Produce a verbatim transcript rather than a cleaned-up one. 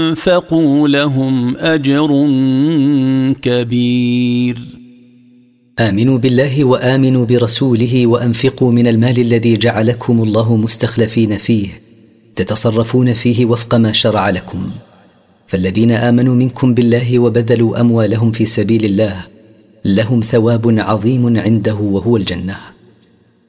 أنفقوا لهم أجر كبير. آمنوا بالله وآمنوا برسوله وأنفقوا من المال الذي جعلكم الله مستخلفين فيه تتصرفون فيه وفق ما شرع لكم. فالذين آمنوا منكم بالله وبذلوا أموالهم في سبيل الله لهم ثواب عظيم عنده وهو الجنة.